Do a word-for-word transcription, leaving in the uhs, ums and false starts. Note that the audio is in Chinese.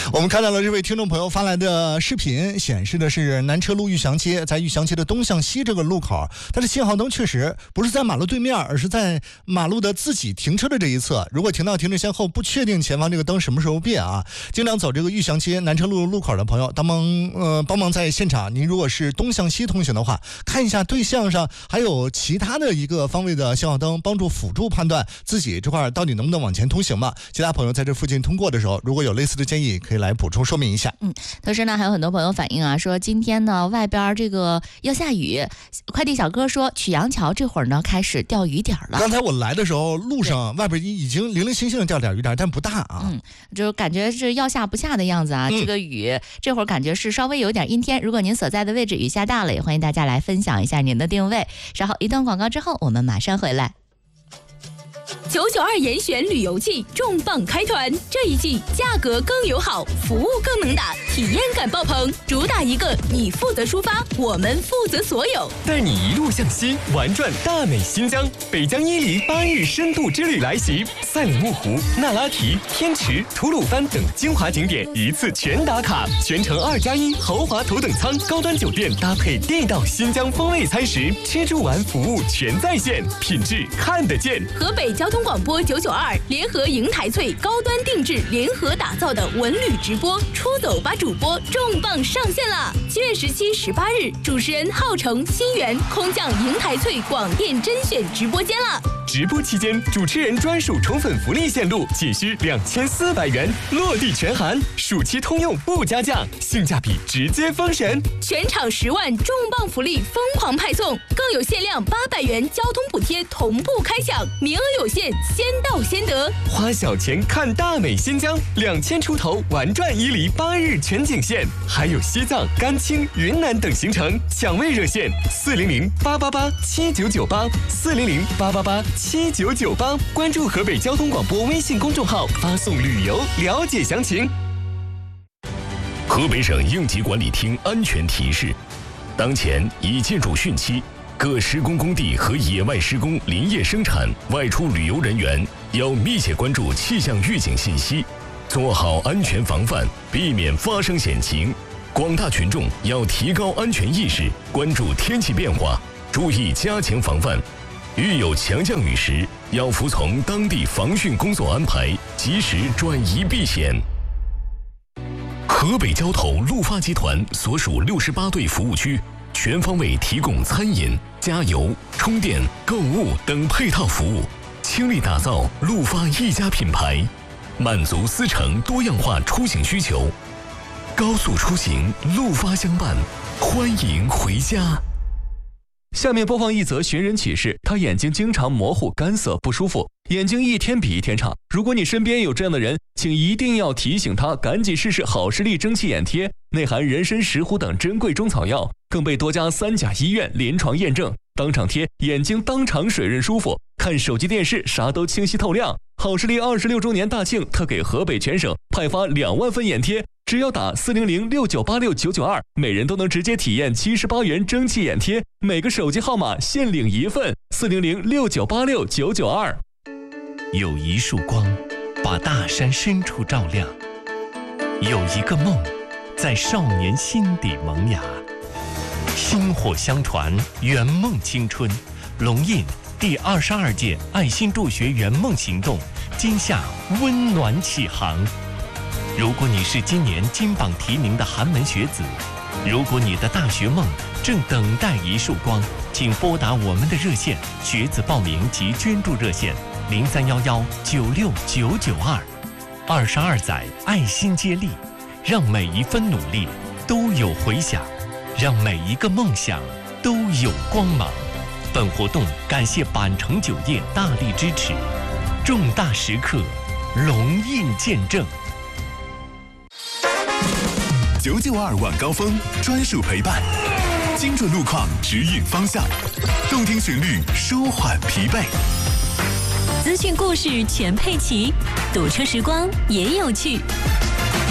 我们看到了这位听众朋友发来的视频，显示的是南车路玉祥街，在玉祥街的东向西这个路口，它的信号灯确实不是在马路对面，而是在马路的自己停车的这一侧。如果停到停止线后，不确定前方这个灯什么时候变啊。经常走这个玉祥街南车路路口的朋友，帮忙呃帮忙在现场，您如果是东向西通行的话，看一下对向上还有其他的一个方位的信号灯，帮助辅助判断自己这块到底能不能往前通行嘛。其他朋友在这附近通过的时候，如果有类似的建议，可以来补充说明一下。 嗯，同时呢，还有很多朋友反映啊，说今天呢外边这个要下雨，快递小哥说曲阳桥这会儿呢开始掉雨点了。 刚才我来的时候，路上外边已经零零星星的掉点雨点，但不大啊。 嗯，就感觉是要下不下的样子啊。嗯、这个雨这会儿感觉是稍微有点阴天。如果您所在的位置雨下大了，也欢迎大家来分享一下您的定位。稍后一段广告之后，我们马上回来。 九九二严选旅游季重磅开团，这一季价格更友好，服务更能打，体验感爆棚，主打一个你负责出发，我们负责所有， 带你一路向西玩转大美新疆。北疆伊犁八日深度之旅来袭，赛里木湖、那拉提、天池、吐鲁番等精华景点一次全打卡，全程二加一豪华头等舱，高端酒店搭配地道新疆风味餐食，吃住玩服务全在线，品质看得见。 河北交通广播九九二联合银台翠高端定制联合打造的文旅直播出走吧主播重磅上线了！七月十七、十八日，主持人浩成、新源空降银台翠广电甄选直播间了。 直播期间，主持人专属宠粉福利线路仅需两千四百元，落地全含，暑期通用不加价，性价比直接封神。 全场十万重磅福利疯狂派送，更有限量八百元交通补贴同步开抢，名额有限，先到先得。 花小钱看大美新疆，两千出头玩转伊犁八日全景线，还有西藏、甘青、云南等行程，抢位热线四零零八八八七九九八四零零八八八七九九八，关注河北交通广播微信公众号，发送旅游了解详情。 河北省应急管理厅安全提示：当前已建筑汛期，各施工工地和野外施工、林业生产、外出旅游人员要密切关注气象预警信息，做好安全防范，避免发生险情。广大群众要提高安全意识，关注天气变化，注意加强防范。遇有强降雨时，要服从当地防汛工作安排，及时转移避险。河北交投陆发集团所属六十八对服务区，全方位提供餐饮、加油、充电、购物等配套服务，倾力打造陆发一家品牌，满足司乘多样化出行需求。高速出行，陆发相伴，欢迎回家。 下面播放一则寻人启事，他眼睛经常模糊、干涩、不舒服，眼睛一天比一天差。如果你身边有这样的人，请一定要提醒他赶紧试试好视力蒸汽眼贴，内含人参、石斛等珍贵中草药，更被多家三甲医院临床验证，当场贴，眼睛当场水润舒服，看手机电视啥都清晰透亮。好视力二十六周年大庆特给河北全省派发两万份眼贴，只要打四零零六九八六九九二，每人都能直接体验七十八元蒸汽眼贴，每个手机号码限领一份，四零零六九八六九九二。 有一束光，把大山深处照亮；有一个梦，在少年心底萌芽。薪火相传，圆梦青春。龙印第二十二届爱心助学圆梦行动今夏温暖启航。如果你是今年金榜题名的寒门学子，如果你的大学梦正等待一束光，请拨打我们的热线学子报名及捐助热线零三幺幺九六九九二。二十二载爱心接力，让每一分努力都有回响，让每一个梦想都有光芒。本活动感谢板城酒业大力支持，重大时刻龙印见证。 九九二晚高峰专属陪伴，精准路况指引方向，动听旋律舒缓疲惫， 资讯故事全配齐，堵车时光也有趣。